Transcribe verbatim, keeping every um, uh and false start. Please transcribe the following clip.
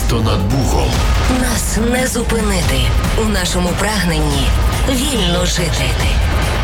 Місто над Богом. Нас не зупинити у нашому прагненні вільно жити.